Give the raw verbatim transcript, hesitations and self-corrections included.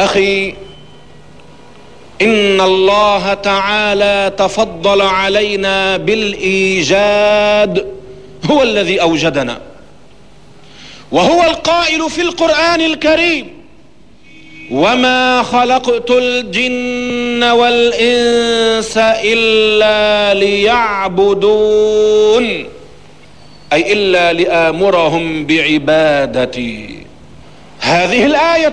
أخي، إن الله تعالى تفضل علينا بالإيجاد، هو الذي أوجدنا، وهو القائل في القرآن الكريم: وما خلقت الجن والإنس إلا ليعبدون، أي إلا لآمرهم بعبادتي. هذه الآية